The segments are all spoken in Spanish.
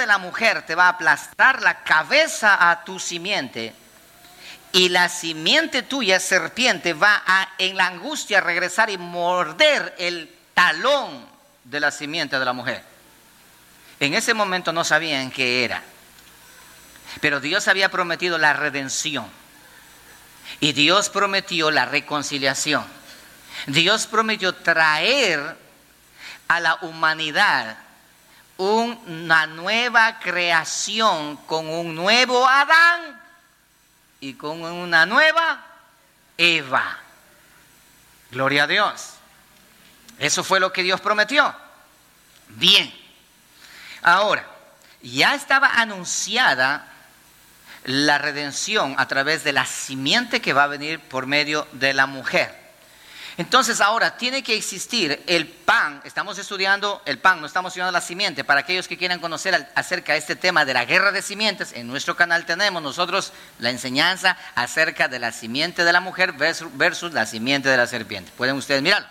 la mujer te va a aplastar la cabeza a tu simiente, y la simiente tuya, serpiente, va a en la angustia regresar y morder el talón de la simiente de la mujer. En ese momento no sabían qué era, pero Dios había prometido la redención, y Dios prometió la reconciliación. Dios prometió traer a la humanidad una nueva creación con un nuevo Adán y con una nueva Eva. Gloria a Dios. Eso fue lo que Dios prometió. Bien. Ahora, ya estaba anunciada la redención a través de la simiente que va a venir por medio de la mujer. Entonces ahora tiene que existir el pan. Estamos estudiando el pan, no estamos estudiando la simiente. Para aquellos que quieran conocer acerca de este tema de la guerra de simientes, en nuestro canal tenemos nosotros la enseñanza acerca de la simiente de la mujer versus la simiente de la serpiente. Pueden ustedes mirarlo.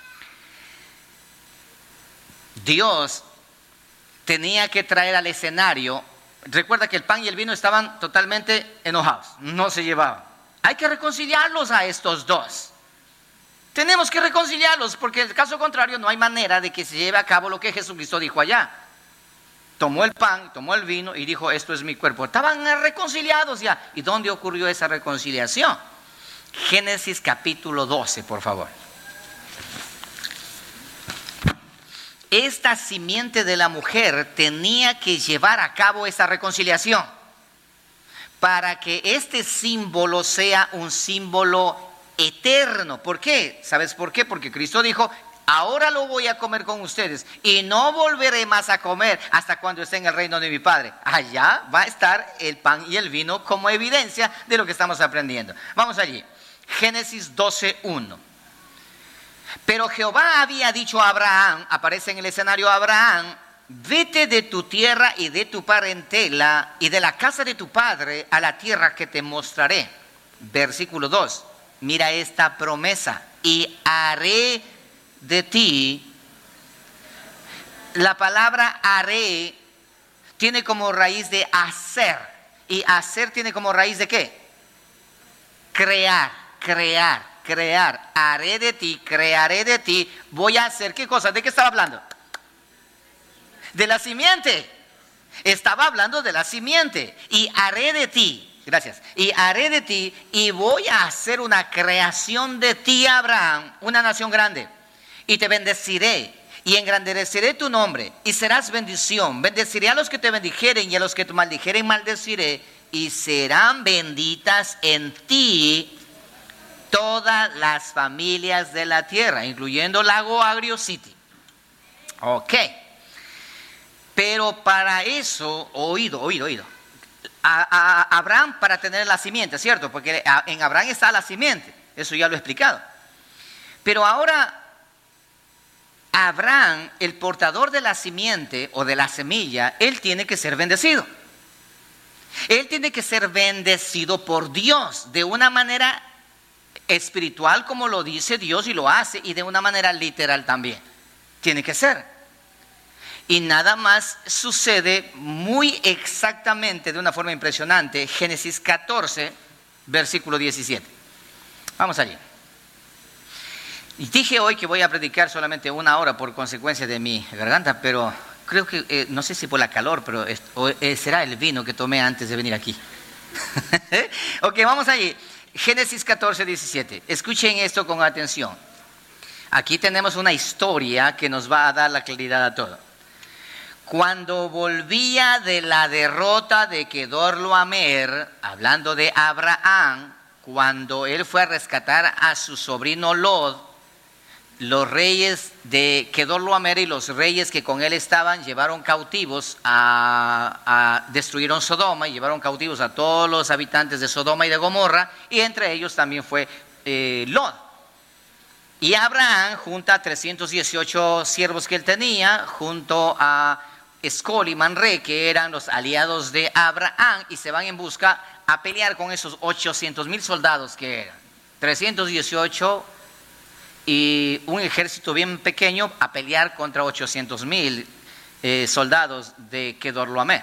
Dios tenía que traer al escenario. Recuerda que el pan y el vino estaban totalmente enojados, no se llevaban. Hay que reconciliarlos a estos dos. Tenemos que reconciliarlos, porque en el caso contrario no hay manera de que se lleve a cabo lo que Jesucristo dijo allá. Tomó el pan, tomó el vino y dijo: esto es mi cuerpo. Estaban reconciliados ya. ¿Y dónde ocurrió esa reconciliación? Génesis capítulo 12, por favor. Esta simiente de la mujer tenía que llevar a cabo esa reconciliación para que este símbolo sea un símbolo eterno. ¿Por qué? ¿Sabes por qué? Porque Cristo dijo: ahora lo voy a comer con ustedes y no volveré más a comer hasta cuando esté en el reino de mi Padre. Allá va a estar el pan y el vino como evidencia de lo que estamos aprendiendo. Vamos allí. Génesis 12:1. Pero Jehová había dicho a Abraham, aparece en el escenario Abraham: vete de tu tierra y de tu parentela y de la casa de tu padre a la tierra que te mostraré. Versículo 2. Mira esta promesa: y haré de ti. La palabra haré tiene como raíz de hacer. ¿Y hacer tiene como raíz de qué? Crear. Haré de ti, crearé de ti. Voy a hacer, ¿qué cosa? ¿De qué estaba hablando? De la simiente. Estaba hablando de la simiente. Y haré de ti. Gracias. Y haré de ti, y voy a hacer una creación de ti, Abraham, una nación grande. Y te bendeciré, y engrandeceré tu nombre, y serás bendición. Bendeciré a los que te bendijeren, y a los que te maldijeren maldeciré, y serán benditas en ti todas las familias de la tierra, incluyendo Lago Agrio City. Ok. Pero para eso, oído. A Abraham para tener la simiente, ¿cierto? Porque en Abraham está la simiente, eso ya lo he explicado. Pero ahora Abraham, el portador de la simiente o de la semilla, él tiene que ser bendecido. Él tiene que ser bendecido por Dios de una manera espiritual, como lo dice Dios y lo hace, y de una manera literal también. Tiene que ser. Y nada más sucede muy exactamente, de una forma impresionante. Génesis 14, versículo 17. Vamos allí. Y dije hoy que voy a predicar solamente 1 hora por consecuencia de mi garganta, pero creo que, no sé si por la calor, pero será el vino que tomé antes de venir aquí. Ok, vamos allí. Génesis 14, 17. Escuchen esto con atención. Aquí tenemos una historia que nos va a dar la claridad a todo. Cuando volvía de la derrota de Kedorlaomer, hablando de Abraham, cuando él fue a rescatar a su sobrino Lot, los reyes de Kedorlaomer y los reyes que con él estaban llevaron cautivos destruyeron Sodoma y llevaron cautivos a todos los habitantes de Sodoma y de Gomorra, y entre ellos también fue Lot. Y Abraham, junto a 318 siervos que él tenía, junto a Escol y Manre, que eran los aliados de Abraham, y se van en busca a pelear con esos 800,000 soldados que eran. 318 y un ejército bien pequeño a pelear contra 800,000 soldados de Kedorlaomer.